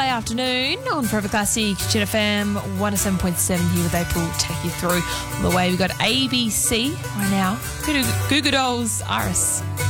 afternoon on Forever Classic, Chin FM 107.7 here with April. Take you through. On the way, we've got ABC right now. Goo Goo Dolls, Iris.